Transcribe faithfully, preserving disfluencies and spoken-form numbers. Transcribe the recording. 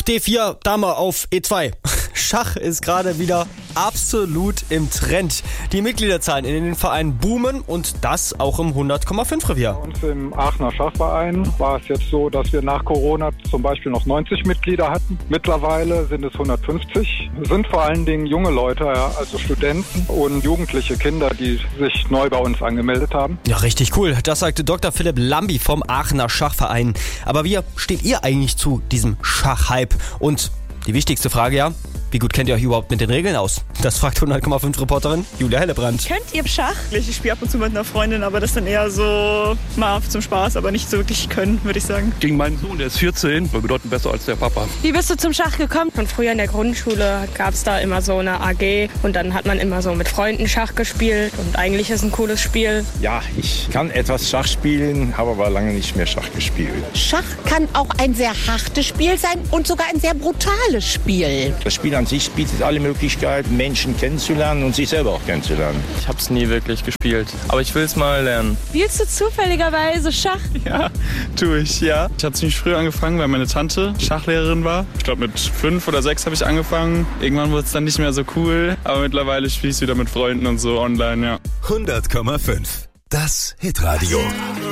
D vier, Dame auf E zwei. Schach ist gerade wieder absolut im Trend. Die Mitgliederzahlen in den Vereinen boomen und das auch im hundert Komma fünf Revier. Bei uns im Aachener Schachverein war es jetzt so, dass wir nach Corona zum Beispiel noch neunzig Mitglieder hatten. Mittlerweile sind es hundertfünfzig. Es sind vor allen Dingen junge Leute, ja, also Studenten und jugendliche Kinder, die sich neu bei uns angemeldet haben. Ja, richtig cool. Das sagte Doktor Philipp Lambi vom Aachener Schachverein. Aber wie steht ihr eigentlich zu diesem Schachhype? Und die wichtigste Frage, ja, wie gut kennt ihr euch überhaupt mit den Regeln aus? Das fragt hundert Komma fünf Reporterin Julia Hellebrand. Könnt ihr Schach? Ich spiele ab und zu mit einer Freundin, aber das dann eher so mal zum Spaß, aber nicht so wirklich können, würde ich sagen. Gegen meinen Sohn, der ist vierzehn, war bedeutend besser als der Papa. Wie bist du zum Schach gekommen? Von früher in der Grundschule gab es da immer so eine A G und dann hat man immer so mit Freunden Schach gespielt und eigentlich ist es ein cooles Spiel. Ja, ich kann etwas Schach spielen, habe aber lange nicht mehr Schach gespielt. Schach kann auch ein sehr hartes Spiel sein und sogar ein sehr brutales Spiel. Das Spiel an sich bietet alle Möglichkeiten, Menschen kennenzulernen und sich selber auch kennenzulernen. Ich habe es nie wirklich gespielt, aber ich will es mal lernen. Spielst du zufälligerweise Schach? Ja, tue ich, ja. Ich habe ziemlich früh angefangen, weil meine Tante Schachlehrerin war. Ich glaube, mit fünf oder sechs habe ich angefangen. Irgendwann wurde es dann nicht mehr so cool, aber mittlerweile spiele ich wieder mit Freunden und so online, ja. hundert Komma fünf. Das Hitradio.